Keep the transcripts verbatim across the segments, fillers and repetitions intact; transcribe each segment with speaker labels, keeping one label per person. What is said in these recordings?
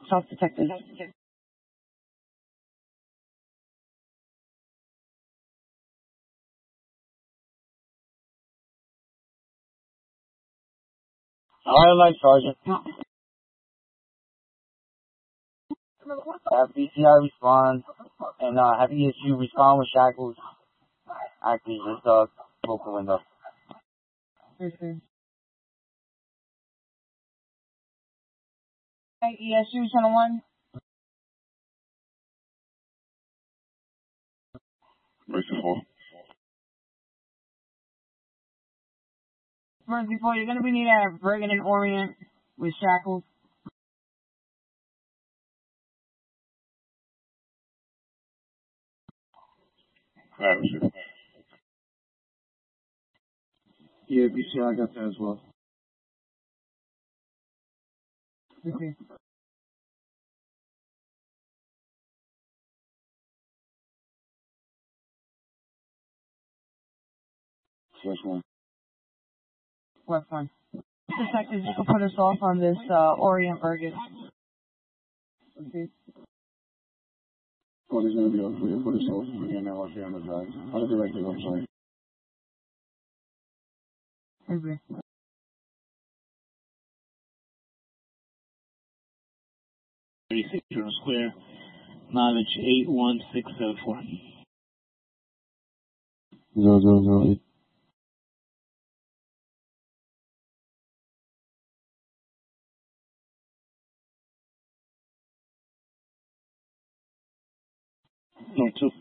Speaker 1: South Detective.
Speaker 2: Alright, my sergeant. Have B C I respond, and uh, have E S U respond with shackles. Actually, just uh, broke the window.
Speaker 1: Okay. Hey, E S U Channel One.
Speaker 3: Merciful.
Speaker 1: First, before you're gonna be needing a Bergen and Orient with shackles.
Speaker 3: Alright, sir.
Speaker 4: Yeah, B C I got that as well.
Speaker 1: Okay.
Speaker 4: Which one?
Speaker 1: What one? Detectives, you can put us off on this uh, Orient Bergen. Okay.
Speaker 4: Oh, there's gonna be a we put us over again now up here on the drive. I'll be right there, I'm sorry.
Speaker 1: Okay.
Speaker 5: thirty-six Journal Square, mileage eight one six seven four.
Speaker 4: Zero zero zero eight.
Speaker 5: No, two.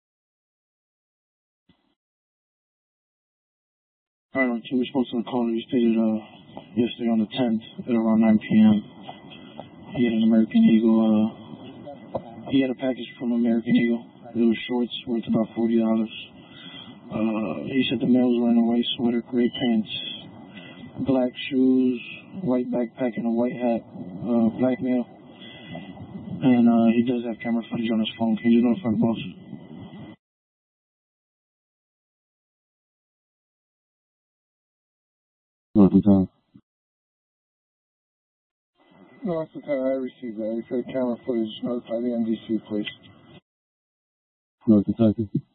Speaker 4: Alright, on two, we spoke to the caller. You stated uh yesterday on the tenth at around nine P M He had an American Eagle. Uh, he had a package from American Eagle. It was shorts worth about forty dollars. Uh, he said the mail was wearing a white sweater, gray pants, black shoes, white backpack, and a white hat. Uh, black male. And uh, he does have camera footage on his phone. Can you notify the boss? No, the time. No, that's the time I received that. He said camera footage. Notify the N D C, please. No, detective.